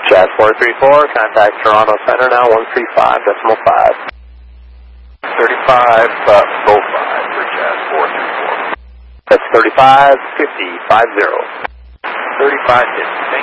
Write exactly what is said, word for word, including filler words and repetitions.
Jazz four three four, contact Toronto Center now, one three five decimal five. thirty-five, uh, oh five for Jazz four three four. That's thirty-five fifty, five zero. thirty-five fifty.